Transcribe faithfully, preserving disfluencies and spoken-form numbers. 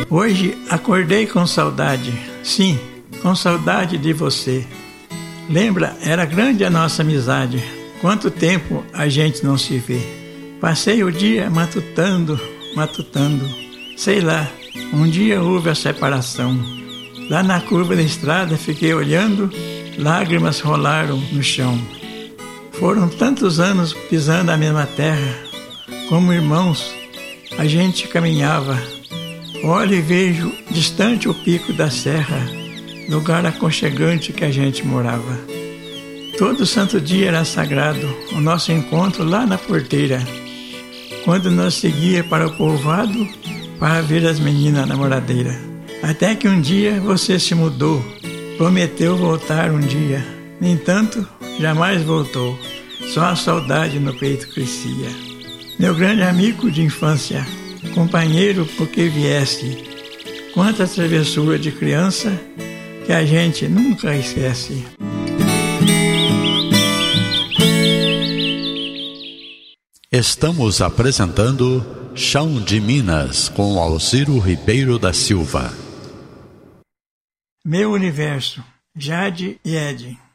Hoje acordei com saudade, sim, com saudade de você. Lembra, era grande a nossa amizade, quanto tempo a gente não se vê. Passei o dia matutando, matutando, sei lá, um dia houve a separação. Lá na curva da estrada fiquei olhando, lágrimas rolaram no chão. Foram tantos anos pisando a mesma terra, como irmãos a gente caminhava. Olho e vejo distante o pico da serra, lugar aconchegante que a gente morava. Todo santo dia era sagrado o nosso encontro lá na porteira, quando nós seguia para o povoado para ver as meninas namoradeiras. Até que um dia você se mudou, prometeu voltar um dia. No entanto, jamais voltou, só a saudade no peito crescia. Meu grande amigo de infância, companheiro porque viesse, quanta travessura de criança que a gente nunca esquece. Estamos apresentando Chão de Minas com Alciro Ribeiro da Silva. Meu universo, Jade e Ed.